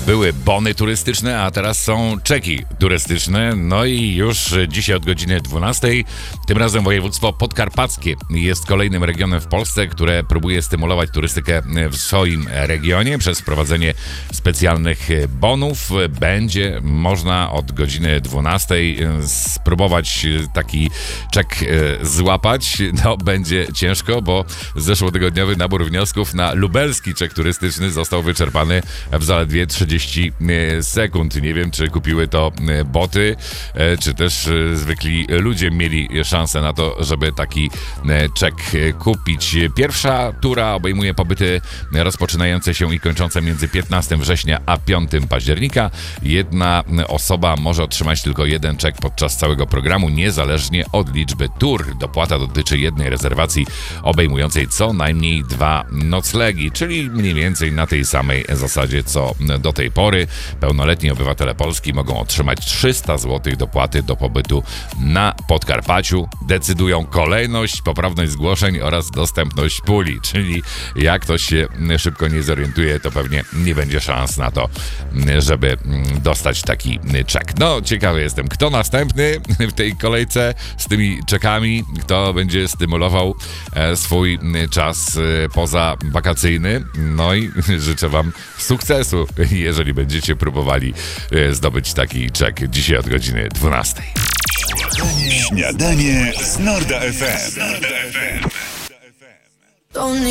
Były bony turystyczne, a teraz są czeki turystyczne. No i już dzisiaj od godziny 12. Tym razem województwo podkarpackie jest kolejnym regionem w Polsce, które próbuje stymulować turystykę w swoim regionie przez wprowadzenie specjalnych bonów. Będzie można od godziny 12 spróbować taki czek złapać. No, będzie ciężko, bo zeszłotygodniowy nabór wniosków na lubelski czek turystyczny został wyczerpany w zaledwie 30 sekund. Nie wiem, czy kupiły to boty, czy też zwykli ludzie mieli szansę na to, żeby taki czek kupić. Pierwsza tura obejmuje pobyty rozpoczynające się i kończące między 15 września a 5 października. Jedna osoba może otrzymać tylko jeden czek podczas całego programu, niezależnie od liczby tur. Dopłata dotyczy jednej rezerwacji obejmującej co najmniej 2 noclegi, czyli mniej więcej na tej samej zasadzie co do tej pory. Pełnoletni obywatele Polski mogą otrzymać 300 zł dopłaty do pobytu na Podkarpaciu. Decydują kolejność, poprawność zgłoszeń oraz dostępność puli, czyli jak ktoś się szybko nie zorientuje, to pewnie nie będzie szans na to, żeby dostać taki czek. No, ciekawy jestem, kto następny w tej kolejce z tymi czekami, kto będzie stymulował swój czas pozawakacyjny. No i życzę wam sukcesu, jeżeli będziecie próbowali zdobyć taki czek dzisiaj od godziny 12. Śniadanie z Norda FM.